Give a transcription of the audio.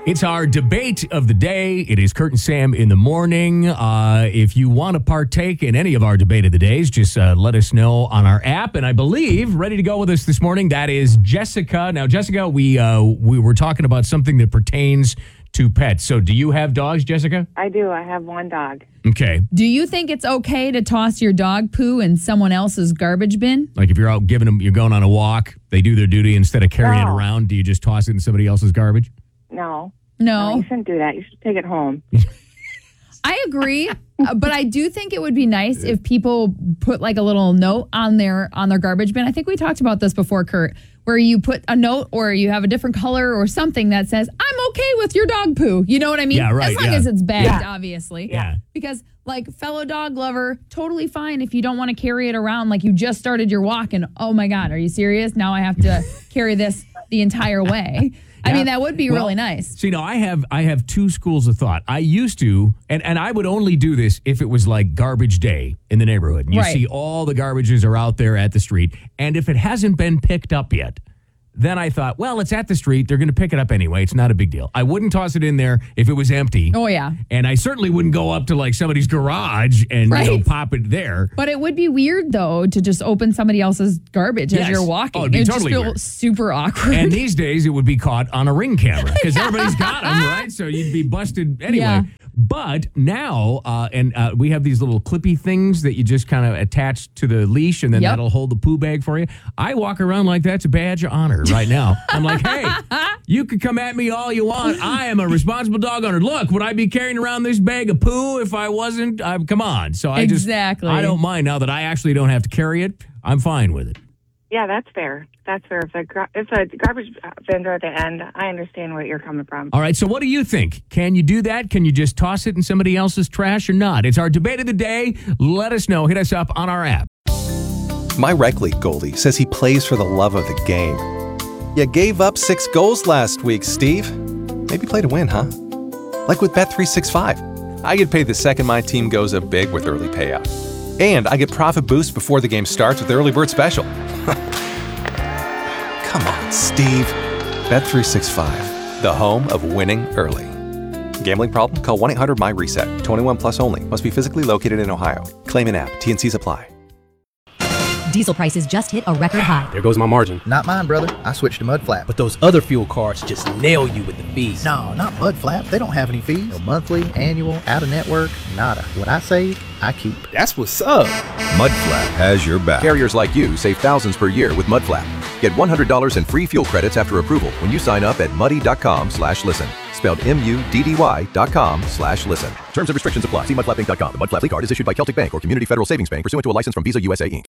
It's our debate of the day. It is Kurt and Sam in the morning. If you want to partake in any of our debate of the days, just let us know on our app. And I believe ready to go with us this morning, that is Jessica. Now, Jessica, we were talking about something that pertains to pets. So do you have dogs, Jessica? I do. I have one dog. Okay. Do you think it's okay to toss your dog poo in someone else's garbage bin? Like if you're out giving them, you're going on a walk, they do their duty instead of carrying it around, do you just toss it in somebody else's garbage? No. No. You shouldn't do that. You should take it home. I agree, but I do think it would be nice if people put like a little note on their garbage bin. I think we talked about this before, Kurt, where you put a note or you have a different color or something that says, I'm okay with your dog poo. You know what I mean? Yeah, right. As long as it's bagged, obviously. Yeah. Because like fellow dog lover, totally fine if you don't want to carry it around like you just started your walk and, oh my God, are you serious? Now I have to carry this the entire way. I mean, that would be really nice. See, no, I have two schools of thought. I used to, and I would only do this if it was like garbage day in the neighborhood. And you see all the garbages are out there at the street. And if it hasn't been picked up yet, then I thought, well, it's at the street. They're going to pick it up anyway. It's not a big deal. I wouldn't toss it in there if it was empty. Oh, yeah. And I certainly wouldn't go up to like somebody's garage and pop it there. But it would be weird, though, to just open somebody else's garbage as you're walking. Oh, it'd be totally just feel weird. Super awkward. And these days, it would be caught on a Ring camera because everybody's got them, right? So you'd be busted anyway. Yeah. But now, we have these little clippy things that you just kind of attach to the leash, and then that'll hold the poo bag for you. I walk around like that's a badge of honor right now. I'm like, hey, you can come at me all you want. I am a responsible dog owner. Look, would I be carrying around this bag of poo if I wasn't? Come on. So I don't mind now that I actually don't have to carry it. I'm fine with it. Yeah, that's fair. That's fair. If a garbage bins are at the end, I understand where you're coming from. All right, so what do you think? Can you do that? Can you just toss it in somebody else's trash or not? It's our debate of the day. Let us know. Hit us up on our app. My rec league goalie says he plays for the love of the game. You gave up 6 goals last week, Steve. Maybe play to win, huh? Like with Bet365. I get paid the second my team goes up big with early payout. And I get profit boost before the game starts with the early bird special. Come on, Steve. Bet365, the home of winning early. Gambling problem? Call 1-800-MY-RESET. 21 plus only. Must be physically located in Ohio. Claim in app. T&Cs apply. Diesel prices just hit a record high. There goes my margin. Not mine, brother. I switched to Mudflap. But those other fuel cards just nail you with the fees. No, not Mudflap. They don't have any fees. No monthly, annual, out-of-network, nada. What I save, I keep. That's what's up. Mudflap has your back. Carriers like you save thousands per year with Mudflap. Get $100 in free fuel credits after approval when you sign up at muddy.com/listen. Spelled MUDDY.com/listen. Terms and restrictions apply. See mudflapinc.com. The Mudflap card is issued by Celtic Bank or Community Federal Savings Bank pursuant to a license from Visa USA Inc.